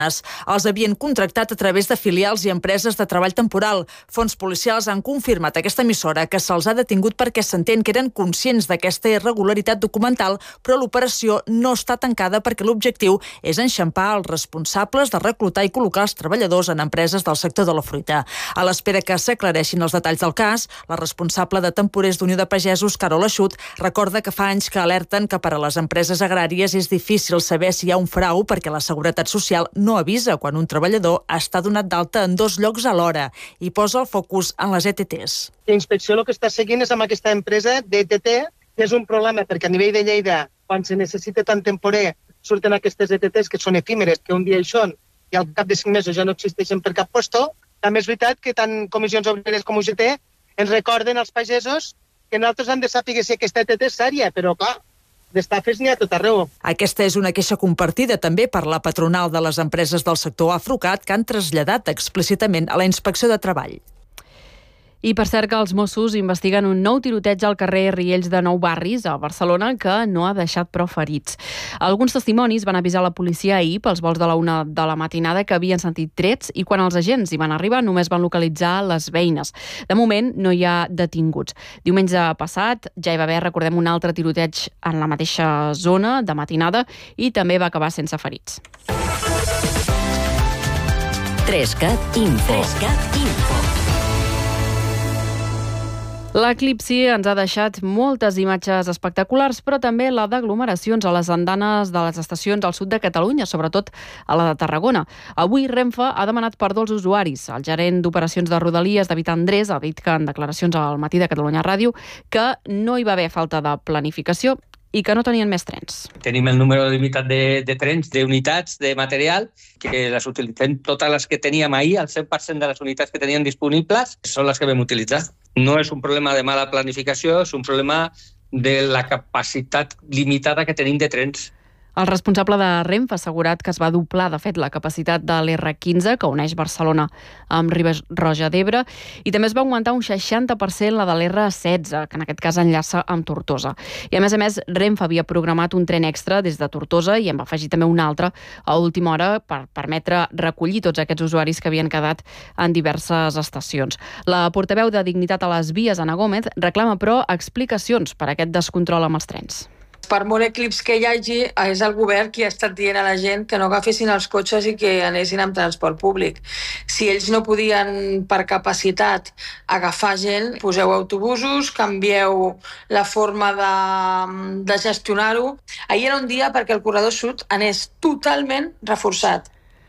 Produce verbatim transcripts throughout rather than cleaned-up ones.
Els havien contractat a través de filials i empreses de treball temporal. Fons policials han confirmat a aquesta emissora que se'ls ha detingut perquè s'entén que eren conscients d'aquesta irregularitat documental, però l'operació no està tancada perquè l'objectiu és enxampar els responsables de reclutar i col·locar els treballadors en empreses del sector de la fruita. A l'espera que s'aclareixin els detalls del cas, la responsable de temporers d'Unió de Pagesos, Carola Xut, recorda que fa anys que alerten que per a les empreses agràries és difícil saber si hi ha un frau perquè la Seguretat Social no no avisa quan un treballador està donat d'alta en dos llocs alhora i posa el focus en les E T Ts. La inspecció el que està seguint és amb aquesta empresa d'E T T, que és un problema perquè a nivell de Lleida, quan se necessita tant temporer, surten aquestes E T Ts que són efímeres, que un dia hi són i al cap de cinc mesos ja no existeixen per cap puesto. També és veritat que tant Comissions Obreres com U G T ens recorden als pagesos que nosaltres hem de saber si aquesta E T T és sèria, però clar, d'estafes n'hi ha tot arreu. Aquesta és una queixa compartida també per la patronal de les empreses del sector Afrucat, que han traslladat explícitament a la Inspecció de Treball. I per cert que els Mossos investiguen un nou tiroteig al carrer Riells de Nou Barris, a Barcelona, que no ha deixat prou ferits. Alguns testimonis van avisar la policia ahir pels vols de la una de la matinada que havien sentit trets i quan els agents hi van arribar només van localitzar les veïnes. De moment no hi ha detinguts. Diumenge passat ja hi va haver, recordem, un altre tiroteig en la mateixa zona de matinada i també va acabar sense ferits. Trescat Info. Trescat Info. L'eclipsi ens ha deixat moltes imatges espectaculars, però també la d'aglomeracions a les andanes de les estacions al sud de Catalunya, sobretot a la de Tarragona. Avui Renfe ha demanat perdó als usuaris. El gerent d'operacions de Rodalies, David Andrés, ha dit que en declaracions al Matí de Catalunya Ràdio que no hi va haver falta de planificació i que no tenien més trens. Tenim el número limitat de, de trens, d'unitats, de material, que les utilitzem totes les que teníem ahir, el cent per cent de les unitats que teníem disponibles són les que vam utilitzar. No és un problema de mala planificació, és un problema de la capacitat limitada que tenim de trens. El responsable de Renfe ha assegurat que es va doblar, de fet, la capacitat de l'R quinze, que uneix Barcelona amb Riba-roja d'Ebre, i també es va augmentar un seixanta per cent la de l'R setze, que en aquest cas enllaça amb Tortosa. I a més a més, Renfe havia programat un tren extra des de Tortosa i en va afegir també un altre a última hora per permetre recollir tots aquests usuaris que havien quedat en diverses estacions. La portaveu de Dignitat a les Vies, Anna Gómez, reclama, però, explicacions per a aquest descontrol amb els trens. Per molt eclips que hi hagi, és el govern qui ha estat dient a la gent que no agafessin els cotxes i que anessin amb transport públic. Si ells no podien, per capacitat, agafar gent, poseu autobusos, canvieu la forma de, de gestionar-ho. Ahir era un dia perquè el corredor sud anés totalment reforçat.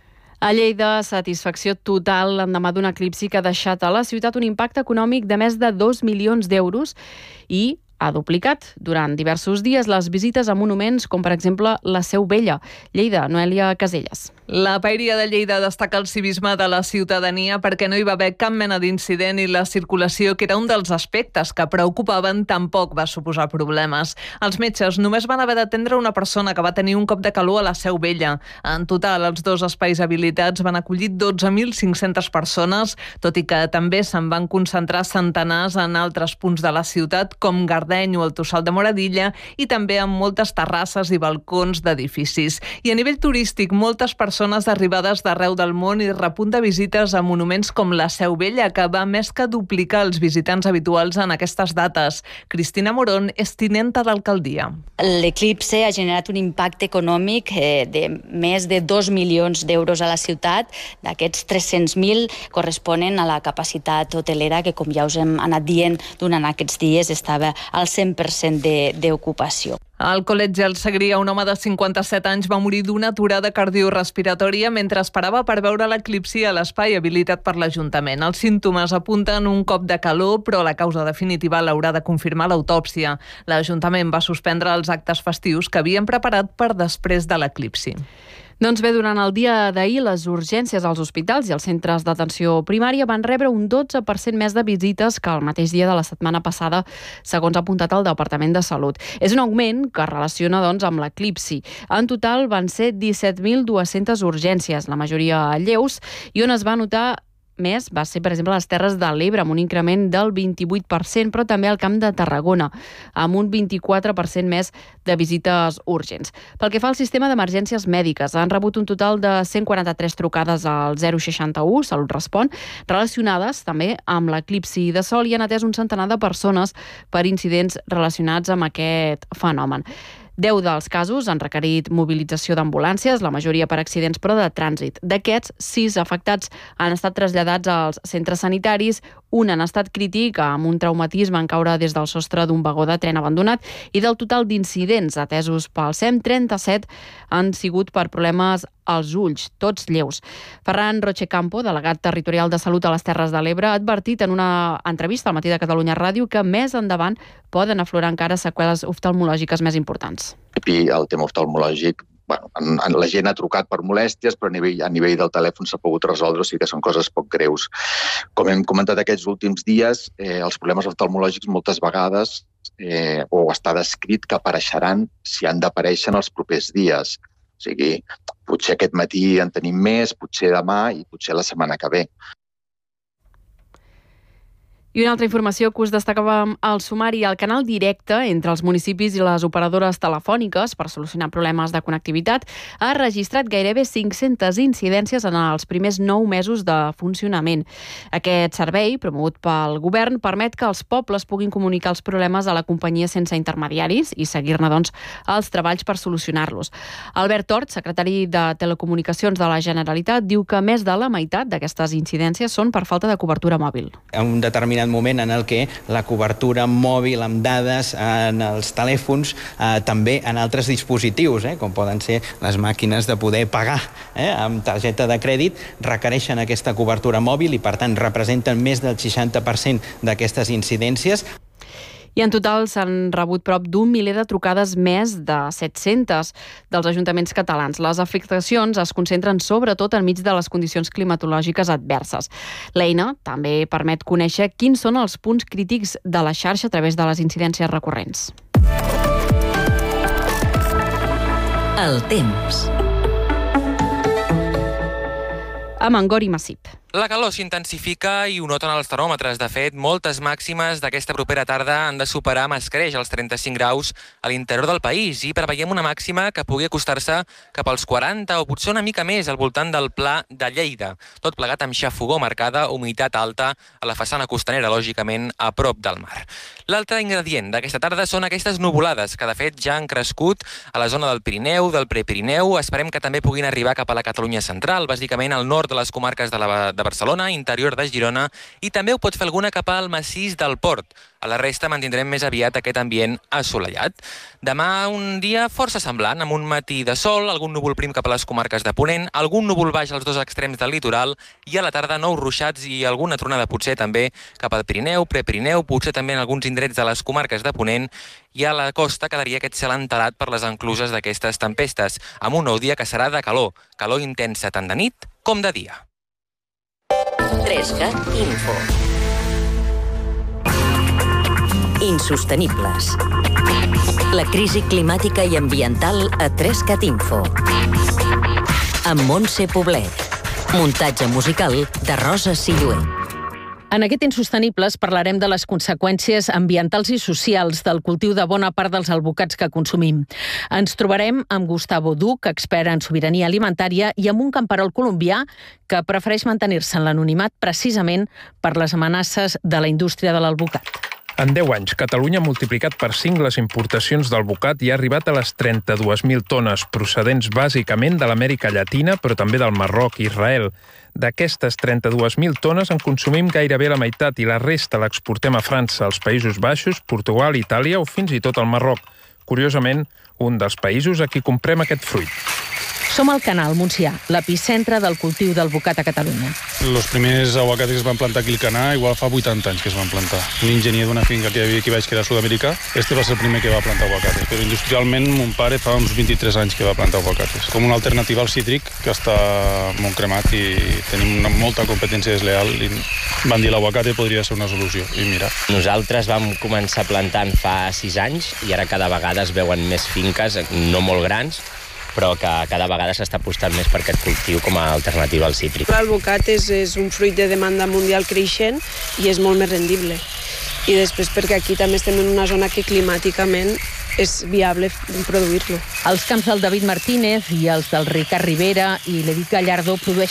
A Lleida, satisfacció total l'endemà d'un eclipsi que ha deixat a la ciutat un impacte econòmic de més de dos milions d'euros i ha duplicat durant diversos dies les visites a monuments com, per exemple, la Seu Vella. Lleida, Noèlia Caselles. La Paeria de Lleida destaca el civisme de la ciutadania perquè no hi va haver cap mena d'incident i la circulació, que era un dels aspectes que preocupaven, tampoc va suposar problemes. Els metges només van haver d'atendre una persona que va tenir un cop de calor a la Seu Vella. En total, els dos espais habilitats van acollir dotze mil cinc-centes persones, tot i que també se'n van concentrar centenars en altres punts de la ciutat, com Gardeny o el Tossal de Moradilla, i també amb moltes terrasses i balcons d'edificis. I a nivell turístic, moltes persones persones arribades d'arreu del món i repunt de visites a monuments com la Seu Vella, que va més que duplicar els visitants habituals en aquestes dates. Cristina Morón és tinenta d'alcaldia. L'eclipse ha generat un impacte econòmic de més de dos milions d'euros a la ciutat. D'aquests tres-cents mil corresponen a la capacitat hotelera, que com ja us hem anat dient durant aquests dies estava al cent per cent d'ocupació. Al Col·legi El Segrià, un home de cinquanta-set anys va morir d'una aturada cardiorespiratòria mentre esperava per veure l'eclipsi a l'espai habilitat per l'Ajuntament. Els símptomes apunten un cop de calor, però la causa definitiva l'haurà de confirmar l'autòpsia. L'Ajuntament va suspendre els actes festius que havien preparat per després de l'eclipsi. Doncs bé, durant el dia d'ahir, les urgències als hospitals i als centres d'atenció primària van rebre un dotze per cent més de visites que el mateix dia de la setmana passada, segons ha apuntat el Departament de Salut. És un augment que es relaciona, doncs, amb l'eclipsi. En total van ser disset mil dues-centes urgències, la majoria lleus, i on es va notar més va ser, per exemple, a les Terres de l'Ebre, amb un increment del vint-i-vuit per cent, però també al Camp de Tarragona, amb un vint-i-quatre per cent més de visites urgents. Pel que fa al sistema d'emergències mèdiques, han rebut un total de cent quaranta-tres trucades al zero seixanta u, Salut Respon, relacionades també amb l'eclipsi de sol, i han atès un centenar de persones per incidents relacionats amb aquest fenomen. Deu dels casos han requerit mobilització d'ambulàncies, la majoria per accidents però de trànsit. D'aquests, sis afectats han estat traslladats als centres sanitaris, un en estat crític amb un traumatisme en caure des del sostre d'un vagó de tren abandonat, i del total d'incidents atesos pel S E M, trenta-set han sigut per problemes als ulls, tots lleus. Ferran Rochecampo, delegat territorial de Salut a les Terres de l'Ebre, ha advertit en una entrevista al Matí de Catalunya Ràdio que més endavant poden aflorar encara seqüeles oftalmològiques més importants. I el tema oftalmològic, bueno, en, en, la gent ha trucat per molèsties, però a nivell, a nivell del telèfon s'ha pogut resoldre, o sigui que són coses poc greus. Com hem comentat aquests últims dies, eh, els problemes oftalmològics moltes vegades eh, o està descrit que apareixeran si han d'aparèixer en els propers dies. O sigui, potser aquest matí en tenim més, potser demà i potser la setmana que ve. I una altra informació que us destacàvem al sumari: el canal directe entre els municipis i les operadores telefòniques per solucionar problemes de connectivitat ha registrat gairebé cinc-centes incidències en els primers nou mesos de funcionament. Aquest servei, promogut pel govern, permet que els pobles puguin comunicar els problemes a la companyia sense intermediaris i seguir-ne, doncs, els treballs per solucionar-los. Albert Tort, secretari de Telecomunicacions de la Generalitat, diu que més de la meitat d'aquestes incidències són per falta de cobertura mòbil. En un determinat moment en el que la cobertura mòbil amb dades en els telèfons, eh, també en altres dispositius, eh, com poden ser les màquines de poder pagar eh, amb targeta de crèdit, requereixen aquesta cobertura mòbil i, per tant, representen més del seixanta per cent d'aquestes incidències. I en total s'han rebut prop d'un miler de trucades, més de set-centes dels ajuntaments catalans. Les afectacions es concentren sobretot enmig de les condicions climatològiques adverses. L'eina també permet conèixer quins són els punts crítics de la xarxa a través de les incidències recurrents. El temps. A Mangor i Massip. La calor s'intensifica i ho noten els termòmetres. De fet, moltes màximes d'aquesta propera tarda han de superar amb escreix els trenta-cinc graus a l'interior del país, i preveiem una màxima que pugui acostar-se cap als quaranta o potser una mica més al voltant del Pla de Lleida. Tot plegat amb xafogor marcada, humitat alta a la façana costanera, lògicament a prop del mar. L'altre ingredient d'aquesta tarda són aquestes nuvolades, que de fet ja han crescut a la zona del Pirineu, del Prepirineu. Esperem que també puguin arribar cap a la Catalunya central, bàsicament al nord de les comarques de la de Barcelona, interior de Girona, i també ho pot fer alguna cap al massís del Port. A la resta mantindrem més aviat aquest ambient assolellat. Demà un dia força semblant, amb un matí de sol, algun núvol prim cap a les comarques de Ponent, algun núvol baix als dos extrems del litoral, i a la tarda nous ruixats i alguna tronada potser també cap al Pirineu, Prepirineu, potser també en alguns indrets de les comarques de Ponent, i a la costa quedaria aquest cel entelat per les encluses d'aquestes tempestes, amb un nou dia que serà de calor, calor intensa tant de nit com de dia. trescat Info. Insostenibles. La crisi climàtica i ambiental a trescat Info. Amb Montse Poblet. Muntatge musical de Rosa Silluet. En aquest Insostenibles parlarem de les conseqüències ambientals i socials del cultiu de bona part dels alvocats que consumim. Ens trobarem amb Gustavo Duch, expert en sobirania alimentària, i amb un camperol colombià que prefereix mantenir-se en l'anonimat precisament per les amenaces de la indústria de l'alvocat. En deu anys, Catalunya ha multiplicat per cinc les importacions d'alvocat i ha arribat a les trenta-dues mil tones, procedents bàsicament de l'Amèrica Llatina, però també del Marroc i Israel. D'aquestes trenta-dues mil tones en consumim gairebé la meitat i la resta l'exportem a França, als Països Baixos, Portugal, Itàlia o fins i tot al Marroc. Curiosament, un dels països a qui comprem aquest fruit. Som al Canal Montsià, l'epicentre del cultiu d'alvocat a Catalunya. Els primers aguacates que es van plantar aquí al Canà, igual fa vuitanta anys que es van plantar. Un enginyer d'una finca que hi havia aquí baix, que era sud-americà, este va ser el primer que va plantar aguacates. Però industrialment, mon pare fa uns vint-i-tres anys que va plantar aguacates. Com una alternativa al cítric, que està molt cremat i tenim una, molta competència desleal, i van dir l'aguacate podria ser una solució. I mira. Nosaltres vam començar plantant fa sis anys i ara cada vegada es veuen més finques, no molt grans, però que cada vegada s'està apostant més per aquest cultiu com a alternativa al cítric. L'alvocat és, és un fruit de demanda mundial creixent i és molt més rendible. I després perquè aquí també estem en una zona que climàticament és viable produir-lo. Els camps del David Martínez i els del Ricard Rivera i l'Edith Gallardo produeixen